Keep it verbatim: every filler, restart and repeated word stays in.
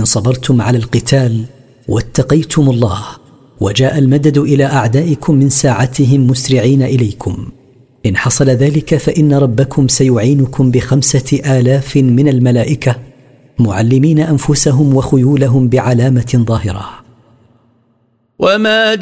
إن صبرتم على القتال واتقيتم الله وجاء المدد إلى أعدائكم من ساعتهم مسرعين إليكم. إن حصل ذلك فإن ربكم سيعينكم بخمسة آلاف من الملائكة معلمين أنفسهم وخيولهم بعلامة ظاهرة. وما